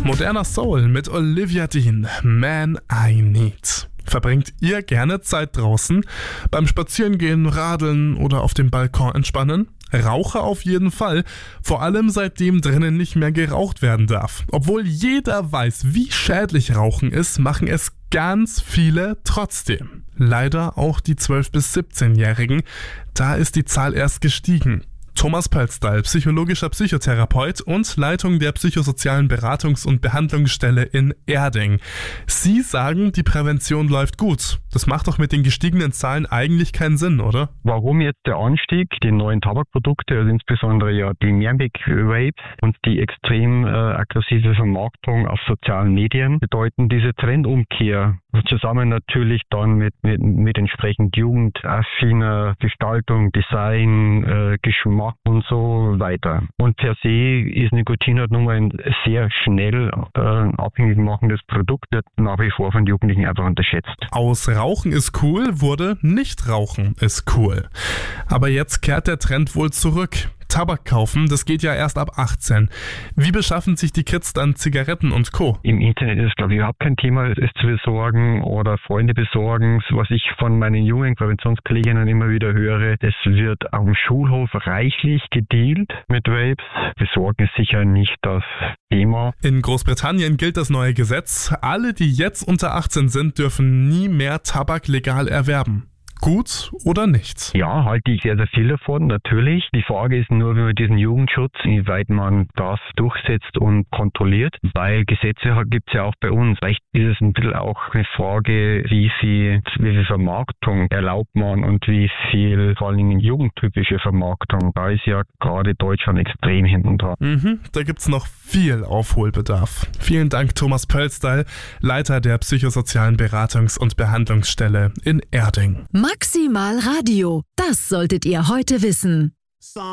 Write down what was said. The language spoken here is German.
Moderner Soul mit Olivia Dean, Man I Need. Verbringt ihr gerne Zeit draußen? Beim Spazierengehen, Radeln oder auf dem Balkon entspannen? Raucher auf jeden Fall, vor allem seitdem drinnen nicht mehr geraucht werden darf. Obwohl jeder weiß, wie schädlich Rauchen ist, machen es ganz viele trotzdem. Leider auch die 12- bis 17-Jährigen, da ist die Zahl erst gestiegen. Thomas Pölzdahl, psychologischer Psychotherapeut und Leitung der psychosozialen Beratungs- und Behandlungsstelle in Erding. Sie sagen, die Prävention läuft gut. Das macht doch mit den gestiegenen Zahlen eigentlich keinen Sinn, oder? Warum jetzt der Anstieg? Die neuen Tabakprodukte, also insbesondere ja die Mehrweg-Vapes und die extrem aggressive Vermarktung auf sozialen Medien bedeuten diese Trendumkehr zusammen natürlich dann mit entsprechend jugendaffiner Gestaltung, Design, Geschmack und so weiter. Und per se ist Nikotin halt nun mal ein sehr schnell abhängig machendes Produkt, wird nach wie vor von Jugendlichen einfach unterschätzt. Aus Rauchen ist cool wurde Nichtrauchen ist cool. Aber jetzt kehrt der Trend wohl zurück. Tabak kaufen, das geht ja erst ab 18. Wie beschaffen sich die Kids dann Zigaretten und Co.? Im Internet ist es, glaube ich, überhaupt kein Thema, es zu besorgen oder Freunde besorgen. Was ich von meinen jungen Präventionskolleginnen immer wieder höre, es wird am Schulhof reichlich gedealt mit Vapes. Besorgen ist sicher nicht das Thema. In Großbritannien gilt das neue Gesetz. Alle, die jetzt unter 18 sind, dürfen nie mehr Tabak legal erwerben. Gut oder nicht? Ja, halte ich sehr, sehr viel davon, natürlich. Die Frage ist nur, wie man diesen Jugendschutz, inwieweit man das durchsetzt und kontrolliert, weil Gesetze gibt es ja auch bei uns. Vielleicht ist es ein bisschen auch eine Frage, wie viel Vermarktung erlaubt man und wie viel vor allen Dingen jugendtypische Vermarktung. Da ist ja gerade Deutschland extrem hinten dran. Da gibt es noch viel Aufholbedarf. Vielen Dank, Thomas Pölzdahl, Leiter der psychosozialen Beratungs- und Behandlungsstelle in Erding. Maximal Radio, das solltet ihr heute wissen.